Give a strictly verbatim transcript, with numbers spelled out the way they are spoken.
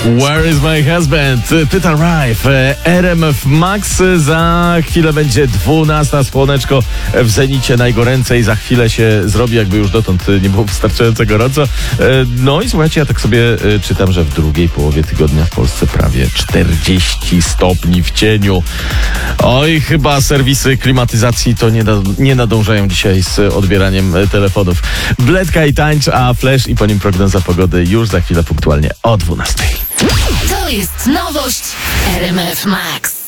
Where is my husband? Pyta Rife. R M F Max. Za chwilę będzie dwunasta. Słoneczko w zenicie najgoręcej. Za chwilę się zrobi, jakby już dotąd nie było wystarczająco gorąco. No i słuchajcie, ja tak sobie czytam, że w drugiej połowie tygodnia w Polsce prawie czterdzieści stopni w cieniu. Oj, chyba serwisy klimatyzacji to nie, da, nie nadążają dzisiaj z odbieraniem telefonów. Bledka i tańcz, a Flash i po nim prognoza pogody już za chwilę punktualnie o dwunastej. To jest nowość R M F Max.